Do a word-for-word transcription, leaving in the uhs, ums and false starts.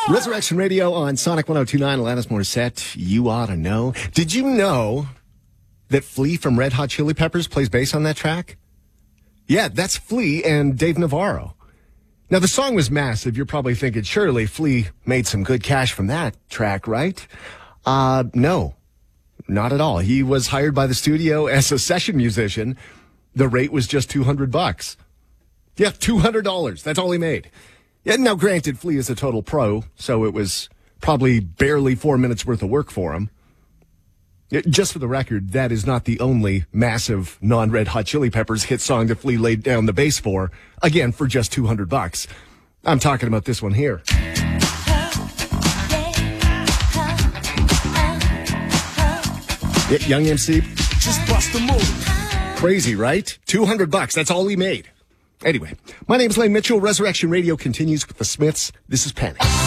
Resurrection Radio on Sonic one oh two point nine, Alanis Morissette, You Ought to Know. Did you know that Flea from Red Hot Chili Peppers plays bass on that track? Yeah, that's Flea and Dave Navarro. Now, the song was massive. You're probably thinking, surely Flea made some good cash from that track, right? Uh, no, not at all. He was hired by the studio as a session musician. The rate was just two hundred bucks. Yeah, two hundred dollars. That's all he made. Yeah, now, granted, Flea is a total pro, so it was probably barely four minutes worth of work for him. It, just for the record, that is not the only massive non-Red Hot Chili Peppers hit song that Flea laid down the bass for, again, for just two hundred bucks. I'm talking about this one here. Yeah, Young M C. Just bust a move. Crazy, right? two hundred bucks. That's all he made. Anyway, my name is Lane Mitchell. Resurrection Radio continues with the Smiths. This is Panic.